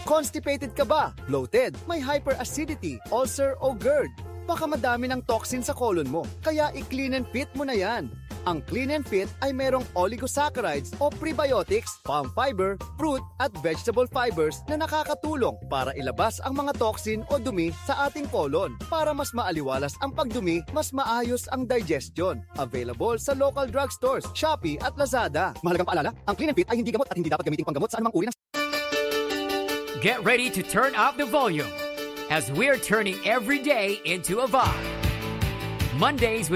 Constipated ka ba? Bloated? May hyperacidity, ulcer o GERD? Baka madami ng toxin sa colon mo, kaya i-Clean and Fit mo na yan. Ang Clean and Fit ay merong oligosaccharides o prebiotics, palm fiber, fruit at vegetable fibers na nakakatulong para ilabas ang mga toxin o dumi sa ating colon. Para mas maaliwalas ang pagdumi, mas maayos ang digestion. Available sa local drugstores, Shopee at Lazada. Mahalagang paalala, ang Clean and Fit ay hindi gamot at hindi dapat gamiting panggamot sa anumang uri ng... Get ready to turn up the volume as we're turning every day into a vibe. Mondays with